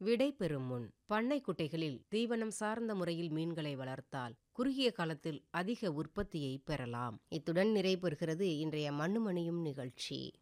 விடை பெறும் முன் பண்ணை குட்டைகளில் தீவனம் சார்ந்த முறையில் மீன்களை வளர்த்தால் குறுகிய காலத்தில் அதிக உற்பத்தியை பெறலாம். இத்துடன் நிறைவு பெறுகிறது இன்றைய மண்ணுமணியும் நிகழ்ச்சி.